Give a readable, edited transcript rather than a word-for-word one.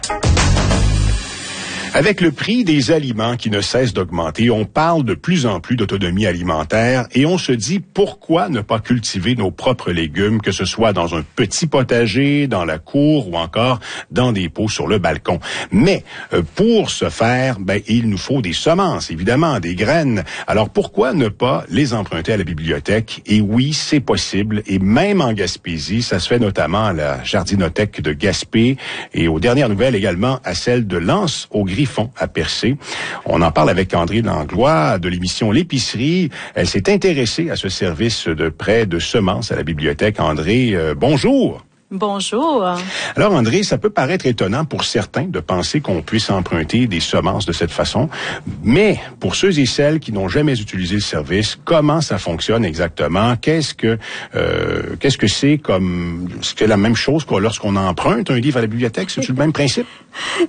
Avec le prix des aliments qui ne cesse d'augmenter, on parle de plus en plus d'autonomie alimentaire et on se dit pourquoi ne pas cultiver nos propres légumes, que ce soit dans un petit potager, dans la cour ou encore dans des pots sur le balcon. Mais pour ce faire, il nous faut des semences, évidemment, des graines. Alors pourquoi ne pas les emprunter à la bibliothèque? Et oui, c'est possible. Et même en Gaspésie, ça se fait notamment à la Jardinothèque de Gaspé et aux dernières nouvelles également à celle de Lens au Griffon à Percé. On en parle avec André Langlois de l'émission L'épicerie. Elle s'est intéressée à ce service de prêt de semences à la bibliothèque. André, bonjour. Bonjour. Alors André, ça peut paraître étonnant pour certains de penser qu'on puisse emprunter des semences de cette façon, mais pour ceux et celles qui n'ont jamais utilisé le service, comment ça fonctionne exactement? Qu'est-ce que c'est comme... C'est la même chose que lorsqu'on emprunte un livre à la bibliothèque? C'est-tu le même principe?